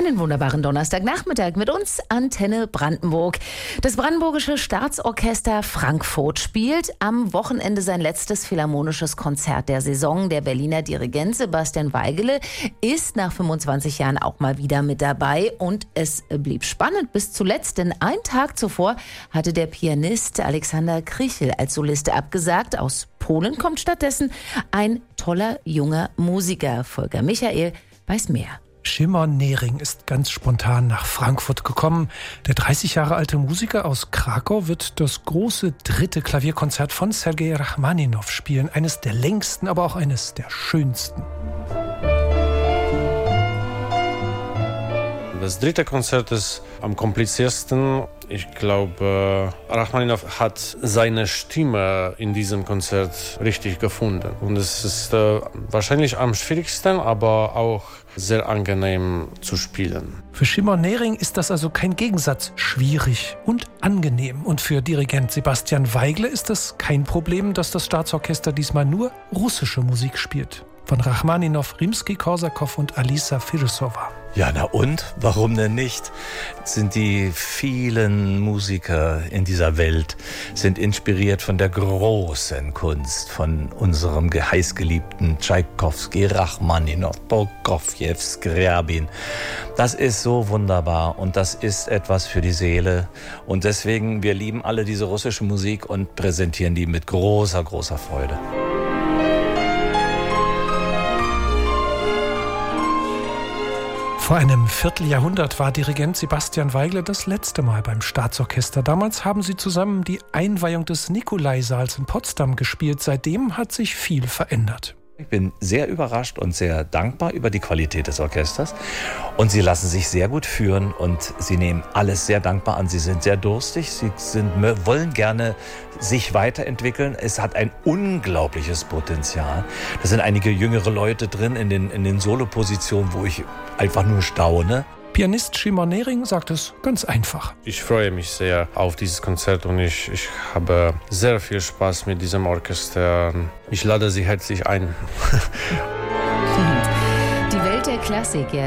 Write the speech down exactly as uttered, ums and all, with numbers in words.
Einen wunderbaren Donnerstagnachmittag mit uns, Antenne Brandenburg. Das Brandenburgische Staatsorchester Frankfurt spielt am Wochenende sein letztes philharmonisches Konzert der Saison. Der Berliner Dirigent Sebastian Weigele ist nach fünfundzwanzig Jahren auch mal wieder mit dabei. Und es blieb spannend bis zuletzt, denn einen Tag zuvor hatte der Pianist Alexander Krichel als Soliste abgesagt. Aus Polen kommt stattdessen ein toller junger Musiker. Volker Michael weiß mehr. Szymon Nering ist ganz spontan nach Frankfurt gekommen. Der dreißig Jahre alte Musiker aus Krakau wird das große dritte Klavierkonzert von Sergei Rachmaninow spielen. Eines der längsten, aber auch eines der schönsten. Das dritte Konzert ist am kompliziertesten. Ich glaube, Rachmaninow hat seine Stimme in diesem Konzert richtig gefunden. Und es ist äh, wahrscheinlich am schwierigsten, aber auch sehr angenehm zu spielen. Für Szymon Nering ist das also kein Gegensatz, schwierig und angenehm. Und für Dirigent Sebastian Weigele ist es kein Problem, dass das Staatsorchester diesmal nur russische Musik spielt. Von Rachmaninow, Rimsky-Korsakow und Alisa Firsova. Ja, na und? Warum denn nicht? Sind die vielen Musiker in dieser Welt sind inspiriert von der großen Kunst, von unserem heißgeliebten Tschaikowski, Rachmaninow, Prokofjew, Skryabin. Das ist so wunderbar und das ist etwas für die Seele. Und deswegen, wir lieben alle diese russische Musik und präsentieren die mit großer, großer Freude. Vor einem Vierteljahrhundert war Dirigent Sebastian Weigele das letzte Mal beim Staatsorchester. Damals haben sie zusammen die Einweihung des Nikolaisaals in Potsdam gespielt. Seitdem hat sich viel verändert. Ich bin sehr überrascht und sehr dankbar über die Qualität des Orchesters. Und sie lassen sich sehr gut führen und sie nehmen alles sehr dankbar an. Sie sind sehr durstig, sie sind, wollen gerne sich weiterentwickeln. Es hat ein unglaubliches Potenzial. Da sind einige jüngere Leute drin in den, in den Solopositionen, wo ich einfach nur staune. Pianist Szymon Nering sagt es ganz einfach. Ich freue mich sehr auf dieses Konzert und ich, ich habe sehr viel Spaß mit diesem Orchester. Ich lade Sie herzlich ein. Die Welt der Klassik, ja,